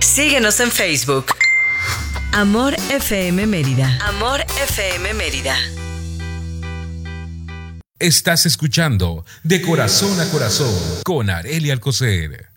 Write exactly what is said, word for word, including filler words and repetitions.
Síguenos en Facebook. Amor F M Mérida. Amor F M Mérida. Estás escuchando De Corazón a Corazón con Arely Alcocer.